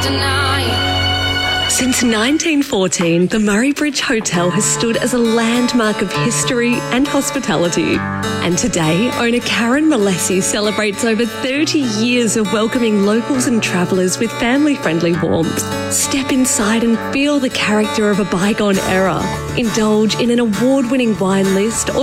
Since 1914, the Murray Bridge Hotel has stood as a landmark of history and hospitality. And today, owner Karen Malesi celebrates over 30 years of welcoming locals and travellers with family-friendly warmth. Step inside and feel the character of a bygone era. Indulge in an award-winning wine list or